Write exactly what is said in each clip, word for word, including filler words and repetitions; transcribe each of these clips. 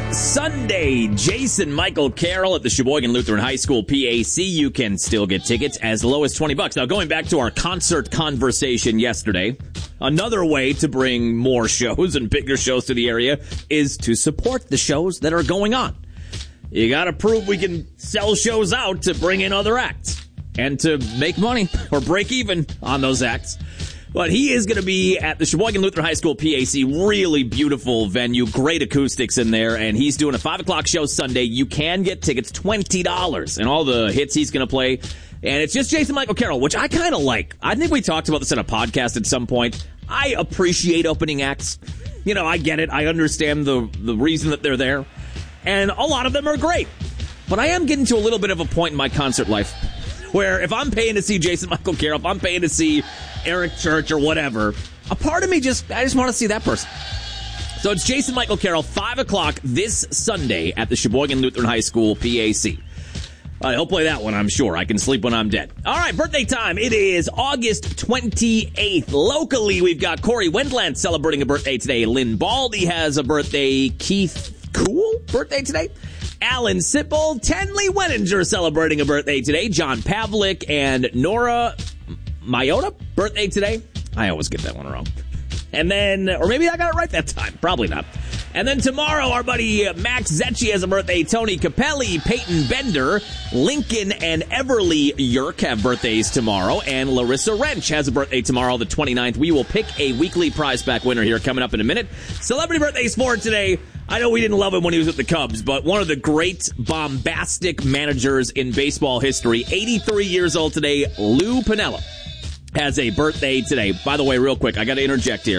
Sunday, Jason Michael Carroll at the Sheboygan Lutheran High School P A C. You can still get tickets as low as twenty bucks. Now, going back to our concert conversation yesterday, another way to bring more shows and bigger shows to the area is to support the shows that are going on. You got to prove we can sell shows out to bring in other acts and to make money or break even on those acts. But he is going to be at the Sheboygan Lutheran High School P A C. Really beautiful venue, great acoustics in there, and he's doing a five o'clock show Sunday. You can get tickets, twenty dollars, and all the hits he's going to play. And it's just Jason Michael Carroll, which I kind of like. I think we talked about this in a podcast at some point. I appreciate opening acts. You know, I get it. I understand the, the reason that they're there. And a lot of them are great. But I am getting to a little bit of a point in my concert life where if I'm paying to see Jason Michael Carroll, if I'm paying to see Eric Church or whatever, a part of me just, I just want to see that person. So it's Jason Michael Carroll, five o'clock this Sunday at the Sheboygan Lutheran High School P A C. Uh, he'll play that one, I'm sure. I can sleep when I'm dead. All right, birthday time. It is August twenty-eighth. Locally, we've got Corey Wendland celebrating a birthday today. Lynn Baldy has a birthday. Keith Cool, birthday today. Alan Sipple, Tenley Wenninger celebrating a birthday today. John Pavlik and Nora Mayota, birthday today. I always get that one wrong. And then, or maybe I got it right that time. Probably not. And then tomorrow, our buddy Max Zecchi has a birthday. Tony Capelli, Peyton Bender, Lincoln and Everly Yerk have birthdays tomorrow. And Larissa Wrench has a birthday tomorrow, the twenty-ninth. We will pick a weekly prize pack winner here coming up in a minute. Celebrity birthdays for today. I know we didn't love him when he was with the Cubs, but one of the great bombastic managers in baseball history, eighty-three years old today, Lou Piniella, has a birthday today. By the way, real quick, I got to interject here.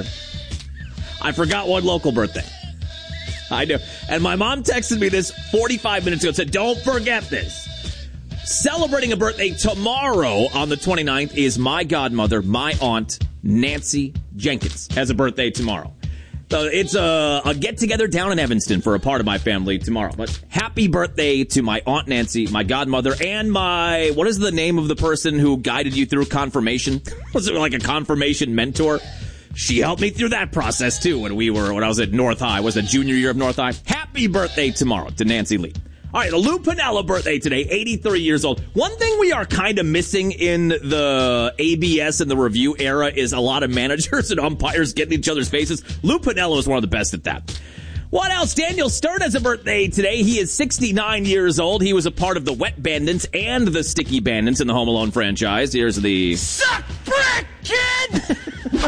I forgot one local birthday. I know. And my mom texted me this forty-five minutes ago and said, don't forget this. Celebrating a birthday tomorrow on the twenty-ninth is my godmother, my aunt, Nancy Jenkins, has a birthday tomorrow. So it's a, a get-together down in Evanston for a part of my family tomorrow. But happy birthday to my Aunt Nancy, my godmother, and my, what is the name of the person who guided you through confirmation? Was it like a confirmation mentor? She helped me through that process, too, when we were, when I was at North High. Was it junior year of North High? Happy birthday tomorrow to Nancy Lee. All right, a Lou Piniella birthday today, eighty-three years old. One thing we are kind of missing in the A B S and the review era is a lot of managers and umpires getting in each other's faces. Lou Piniella is one of the best at that. What else? Daniel Stern has a birthday today. He is sixty-nine years old. He was a part of the Wet Bandits and the Sticky Bandits in the Home Alone franchise. Here's the... Suck brick, kid!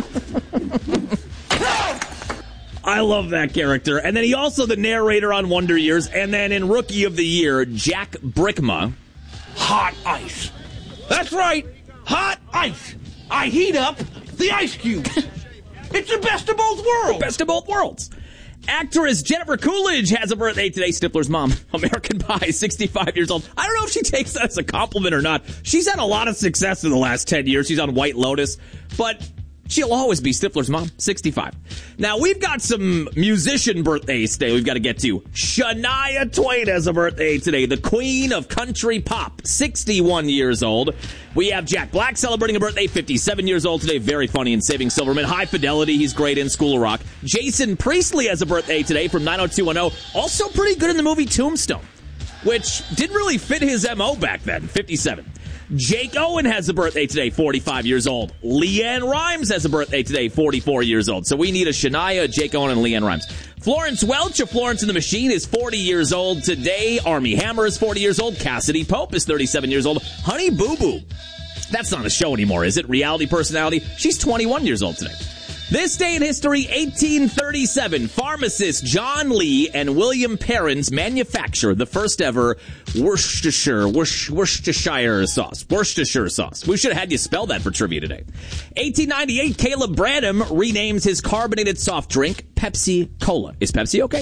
I love that character. And then he also the narrator on Wonder Years. And then in Rookie of the Year, Jack Brickma. Hot ice. That's right. Hot ice. I heat up the ice cubes. It's the best of both worlds. Best of both worlds. Actress Jennifer Coolidge has a birthday today. Stifler's mom, American Pie, sixty-five years old. I don't know if she takes that as a compliment or not. She's had a lot of success in the last ten years. She's on White Lotus. But she'll always be Stifler's mom, sixty-five. Now, we've got some musician birthdays today we've got to get to. Shania Twain has a birthday today. The queen of country pop, sixty-one years old. We have Jack Black celebrating a birthday, fifty-seven years old today. Very funny in Saving Silverman. High Fidelity, he's great in School of Rock. Jason Priestley has a birthday today from nine oh two one oh. Also pretty good in the movie Tombstone, which didn't really fit his M O back then, fifty-seven. Jake Owen has a birthday today, forty-five years old. Leanne Rimes has a birthday today, forty-four years old. So we need a Shania, Jake Owen, and Leanne Rimes. Florence Welch of Florence and the Machine is forty years old today. Armie Hammer is forty years old. Cassidy Pope is thirty-seven years old. Honey Boo Boo, that's not a show anymore, is it? Reality personality. She's twenty-one years old today. This day in history, eighteen thirty-seven, pharmacists John Lee and William Perrins manufacture the first ever Worcestershire, Worcestershire sauce. Worcestershire sauce. We should have had you spell that for trivia today. eighteen ninety-eight, Caleb Branham renames his carbonated soft drink Pepsi Cola. Is Pepsi okay?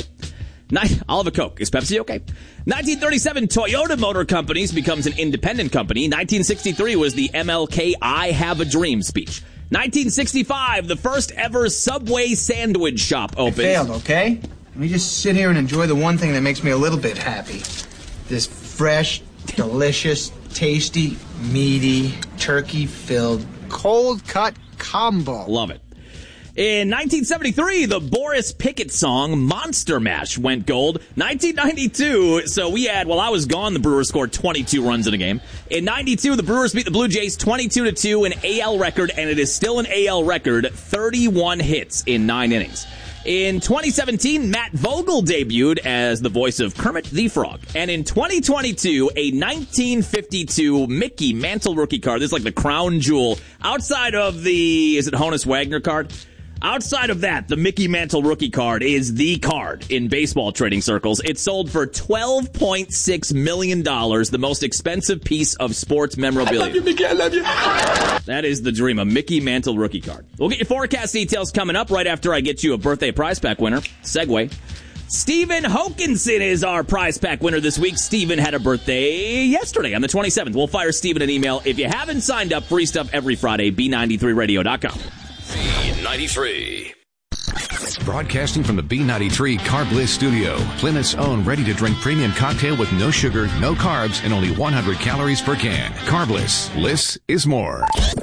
I'll have a Coke. Is Pepsi okay? nineteen thirty-seven, Toyota Motor Companies becomes an independent company. nineteen sixty-three was the M L K I Have a Dream speech. nineteen sixty-five, the first ever Subway sandwich shop opens. I failed, okay? Let me just sit here and enjoy the one thing that makes me a little bit happy. This fresh, delicious, tasty, meaty, turkey-filled, cold-cut combo. Love it. In nineteen seventy-three, the Boris Pickett song Monster Mash went gold. nineteen ninety-two, so we had, while I was gone, the Brewers scored twenty-two runs in a game. In ninety-two, the Brewers beat the Blue Jays twenty-two to two, an A L record, and it is still an A L record, thirty-one hits in nine innings. In twenty seventeen, Matt Vogel debuted as the voice of Kermit the Frog. And in twenty twenty-two, a nineteen fifty-two Mickey Mantle rookie card. This is like the crown jewel. Outside of the, is it Honus Wagner card? Outside of that, the Mickey Mantle rookie card is the card in baseball trading circles. It sold for twelve point six million dollars, the most expensive piece of sports memorabilia. I love you, Mickey. I love you. That is the dream, a Mickey Mantle rookie card. We'll get your forecast details coming up right after I get you a birthday prize pack winner. Segue. Stephen Hokinson is our prize pack winner this week. Stephen had a birthday yesterday on the twenty-seventh. We'll fire Stephen an email. If you haven't signed up, free stuff every Friday, B ninety-three radio dot com. B ninety-three. Broadcasting from the B ninety-three Carb Bliss studio, Plymouth's own ready-to-drink premium cocktail with no sugar, no carbs, and only one hundred calories per can. Carb Bliss. Bliss is more.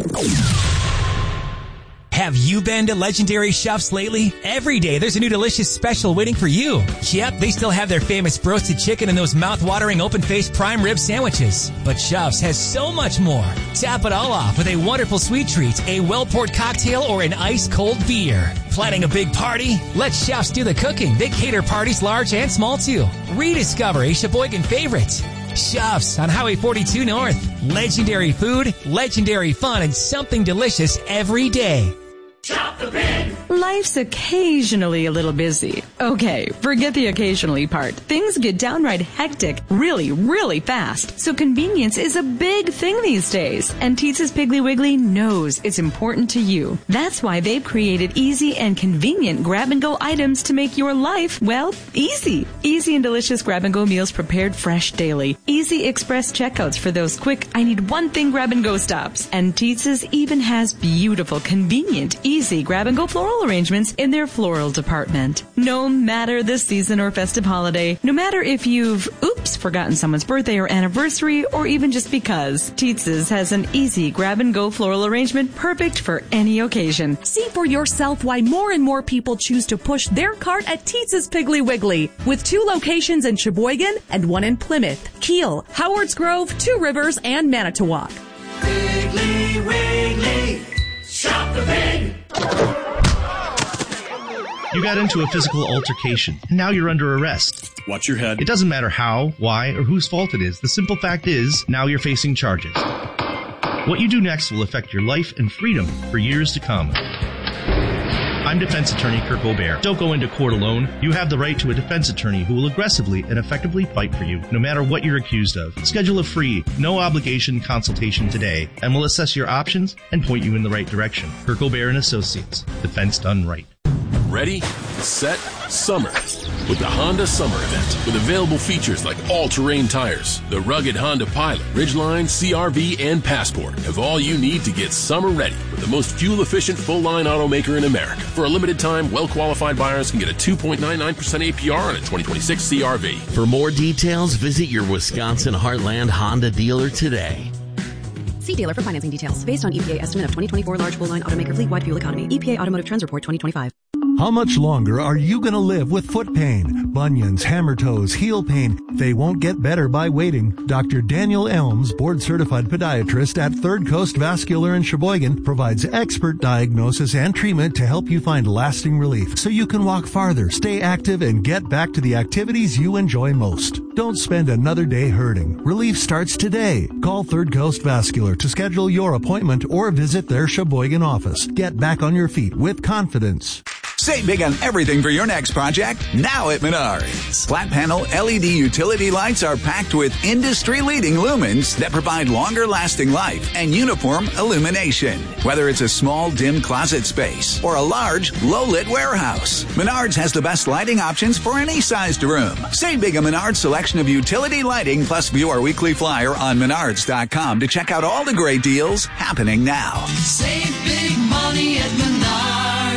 Have you been to Legendary Chefs lately? Every day there's a new delicious special waiting for you. Yep, they still have their famous roasted chicken and those mouth-watering open-faced prime rib sandwiches. But Chefs has so much more. Tap it all off with a wonderful sweet treat, a well-poured cocktail, or an ice-cold beer. Planning a big party? Let Chefs do the cooking. They cater parties large and small too. Rediscover a Sheboygan favorite. Chefs on Highway forty-two North. Legendary food, legendary fun, and something delicious every day. Shop the Pig! Life's occasionally a little busy. Okay, forget the occasionally part. Things get downright hectic really, really fast. So convenience is a big thing these days. And Teetz's Piggly Wiggly knows it's important to you. That's why they've created easy and convenient grab-and-go items to make your life, well, easy. Easy and delicious grab-and-go meals prepared fresh daily. Easy express checkouts for those quick, I need one thing grab-and-go stops. And Teetz's even has beautiful, convenient, easy grab-and-go floral arrangements in their floral department. No matter the season or festive holiday, no matter if you've, oops, forgotten someone's birthday or anniversary, or even just because, Teetz's has an easy grab-and-go floral arrangement perfect for any occasion. See for yourself why more and more people choose to push their cart at Teetz's Piggly Wiggly, with two locations in Sheboygan and one in Plymouth, Kiel, Howards Grove, Two Rivers, and Manitowoc. Piggly Wiggly, shop the pig! You got into a physical altercation, and now you're under arrest. Watch your head. It doesn't matter how, why, or whose fault it is. The simple fact is, now you're facing charges. What you do next will affect your life and freedom for years to come. I'm defense attorney Kirk Aubert. Don't go into court alone. You have the right to a defense attorney who will aggressively and effectively fight for you, no matter what you're accused of. Schedule a free, no-obligation consultation today, and we'll assess your options and point you in the right direction. Kirk Aubert and Associates. Defense done right. Ready, set, summer. With the Honda Summer Event. With available features like all-terrain tires, the rugged Honda Pilot, Ridgeline, C R V, and Passport have all you need to get summer ready with the most fuel-efficient full-line automaker in America. For a limited time, well-qualified buyers can get a two point nine nine percent A P R on a twenty twenty-six C R V. For more details, visit your Wisconsin Heartland Honda dealer today. See dealer for financing details. Based on E P A estimate of twenty twenty-four large full-line automaker fleet-wide fuel economy. E P A Automotive Trends Report twenty twenty-five. How much longer are you going to live with foot pain, bunions, hammer toes, heel pain? They won't get better by waiting. Doctor Daniel Elms, board-certified podiatrist at Third Coast Vascular in Sheboygan, provides expert diagnosis and treatment to help you find lasting relief so you can walk farther, stay active, and get back to the activities you enjoy most. Don't spend another day hurting. Relief starts today. Call Third Coast Vascular to schedule your appointment or visit their Sheboygan office. Get back on your feet with confidence. Save big on everything for your next project now at Menards. Flat panel L E D utility lights are packed with industry-leading lumens that provide longer-lasting life and uniform illumination. Whether it's a small, dim closet space or a large, low-lit warehouse, Menards has the best lighting options for any sized room. Save big on Menards' selection of utility lighting, plus view our weekly flyer on Menards dot com to check out all the great deals happening now. Save big money at Menards.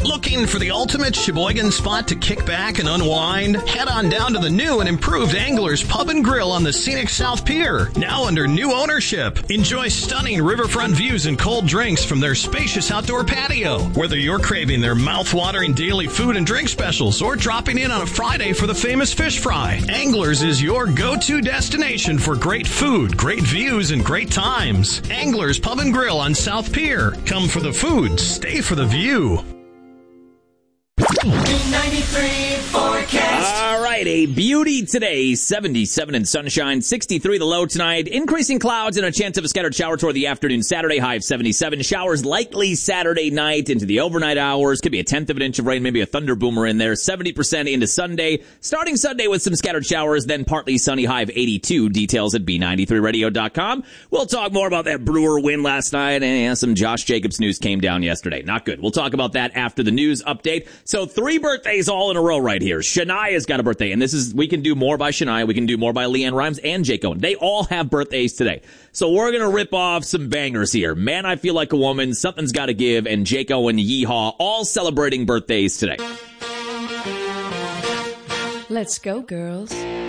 Looking for the ultimate Sheboygan spot to kick back and unwind? Head on down to the new and improved Anglers Pub and Grill on the scenic South Pier, now under new ownership. Enjoy stunning riverfront views and cold drinks from their spacious outdoor patio. Whether you're craving their mouth-watering daily food and drink specials or dropping in on a Friday for the famous fish fry, Anglers is your go-to destination for great food, great views, and great times. Anglers Pub and Grill on South Pier. Come for the food, stay for the view. ninety-three forecast. All right, a beauty today, seventy-seven and sunshine, sixty-three the low tonight, increasing clouds and a chance of a scattered shower toward the afternoon Saturday, high of seventy-seven. Showers likely Saturday night into the overnight hours. Could be a tenth of an inch of rain, maybe a thunder boomer in there. seventy percent into Sunday. Starting Sunday with some scattered showers, then partly sunny, high of eighty-two. Details at B ninety-three radio dot com. We'll talk more about that Brewer win last night, and yeah, some Josh Jacobs news came down yesterday. Not good. We'll talk about that after the news update. So three birthdays all in a row right here. Shania's got a birthday, and this is, we can do more by Shania, we can do more by Leanne Rimes and Jake Owen. They all have birthdays today. So we're going to rip off some bangers here. Man, I Feel Like a Woman, Something's Gotta Give, and Jake Owen, Yeehaw, all celebrating birthdays today. Let's go, girls.